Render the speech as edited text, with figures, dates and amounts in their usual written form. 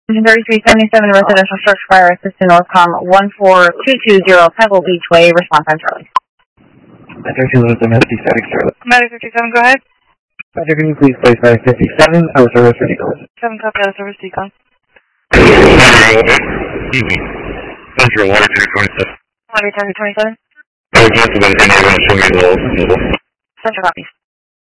3377 residential structure fire assistant Northcom 14220 Pebble Beach Way. Response on Charlie. 13 Medic static Charlie. Medic 57, go ahead. Roger, can you please place 557 out of service for decon? 7 copy out of service decon. Central Water Tank 27. Water Tank 27. Central copies.